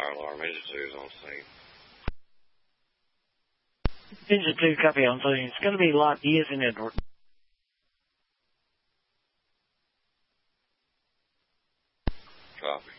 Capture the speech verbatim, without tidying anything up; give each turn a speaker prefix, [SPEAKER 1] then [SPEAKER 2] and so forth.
[SPEAKER 1] fire alarm. Engine two is on scene.
[SPEAKER 2] Engine two, copy on scene. It's going to be Lot E as in Edward.
[SPEAKER 1] Copy.